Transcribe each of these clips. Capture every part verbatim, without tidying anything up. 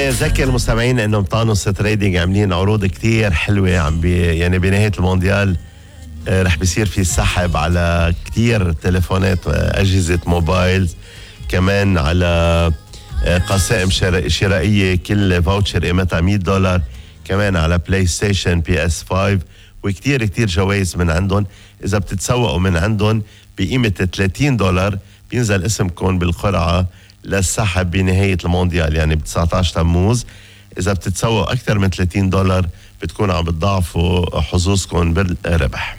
ذكر المستمعين انه مطانوس تريدينج عاملين عروض كتير حلوه عم بي يعني بنهايه المونديال آه رح بيصير في سحب على كتير تليفونات اجهزه موبايل، كمان على آه قسائم شرائيه كل فاوتشر قيمتها مية دولار، كمان على بلاي ستيشن بي اس خمسة، وكتير كتير جوائز من عندهم. اذا بتتسوقوا من عندهم بقيمه ثلاثين دولار بينزل اسمكم بالقرعه للسحب بنهاية المونديال، يعني ب تسعة عشر تموز. إذا بتتسوق أكثر من ثلاثين دولار بتكون عم بتضاعفوا حظوظكم بالربح.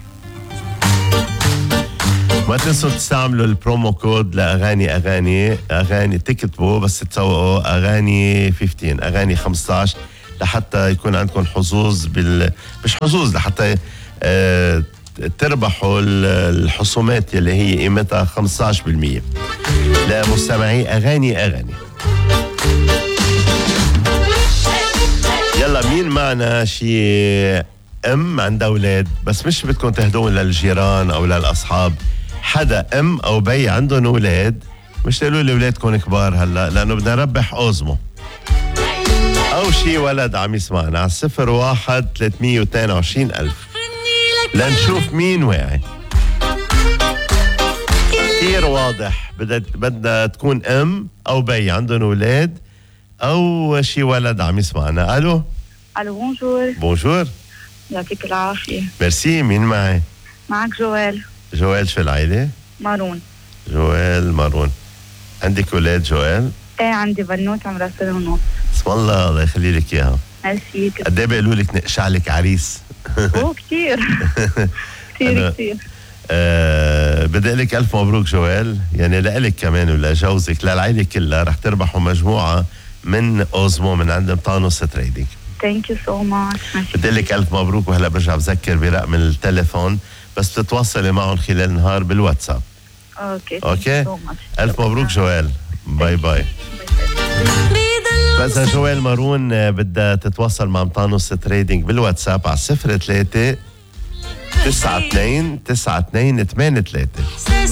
ما تنسوا تستعملوا البرومو كود لأغاني أغاني أغاني تكتبوا بس تسوقوا أغاني خمسة عشر أغاني خمسة عشر لحتى يكون عندكم حظوظ بال مش حظوظ لحتى آه تربحوا الحصومات اللي هي قيمتها خمسة عشر بالمية لمستمعي أغاني أغاني. يلا مين معنا شي أم عندها أولاد بس مش بدكم تهدون للجيران أو للأصحاب، حدا أم أو بي عندهم أولاد مش تقولوا لي أولادكم كبار هلا لأنه بدنا نربح أوزمو أو شي ولد عم يسمعنا على صفر واحد ثلاثمية واثنين وعشرين ألف لنشوف مين واعي. كتير واضح بدنا تكون ام او بي عندهم اولاد او شي ولد عم يسمعنا. الو الو بونجور. بونجور، يعطيك العافيه. ميرسي. مين معي؟ معك جوال. جوال شو العائله؟ مارون. جوال مارون. عندك اولاد جوال؟ ايه عندي بنوت عمرها سنه ونص. اسم الله الله يخلي لك اياها. ميرسي. قد ايه بيقولوا لك نقشع لك عريس؟ اوه كثير كثير كثير. أه بدي أقول لك ألف مبروك جوال، يعني لإلك كمان ولجوزك للعائلة كلها رح تربحوا مجموعة من أوزمو من عند مطانوس تريدينج. ثانك يو سو ماتش. بدي أقول لك ألف مبروك، وهلا برجع بذكر برقم التليفون بس بتتواصلي معهم خلال النهار بالواتساب. اوكي اوكي so ألف مبروك جوال. باي باي. بس جوال مارون بدها تتواصل مع مطانوس تريدينج بالواتساب على صفر ثلاثة تسعة اثنين تسعة اثنين ثمانية ثلاثة.